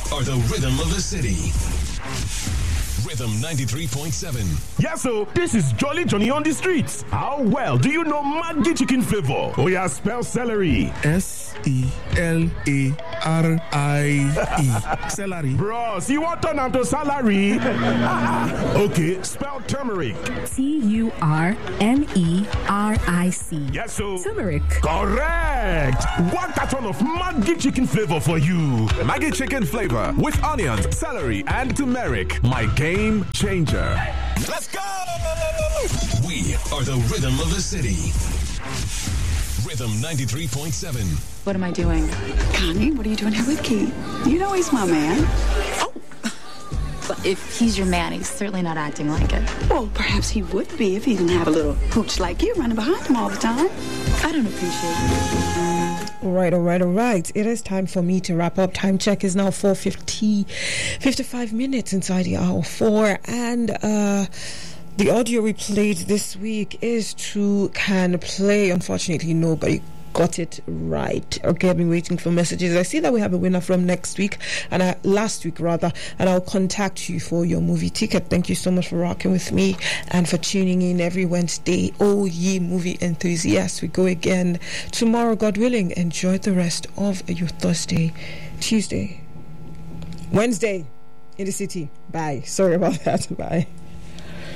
are the rhythm of the city. Rhythm 93.7. Yes, so this is Jolly Johnny on the streets. How well do you know Maggi chicken flavor? Oh yeah, spell celery. Celery. Celery. Bros, you want turn to salary? Okay, spell turmeric. Turmeric. Yes, so Turmeric. Correct. One carton of Maggi chicken flavor for you. Maggi chicken flavor with onions, celery, and turmeric. My game changer. Let's go! We are the rhythm of the city. Rhythm 93.7. What am I doing? Connie, what are you doing here with Keith? You know he's my man. Oh. But if he's your man, he's certainly not acting like it. Well, perhaps he would be if he didn't have a little hooch like you running behind him all the time. I don't appreciate it. All right. It is time for me to wrap up. Time check is now 55 minutes inside the hour 4. And the audio we played this week is to Can Play. Unfortunately, nobody got it right. Okay, I've been waiting for messages. I see that we have a winner from last week, and I'll contact you for your movie ticket. Thank you so much for rocking with me and for tuning in every Wednesday. Oh ye movie enthusiasts, we go again tomorrow, God willing. Enjoy the rest of your Tuesday, Wednesday in the city. Bye. Sorry about that. Bye.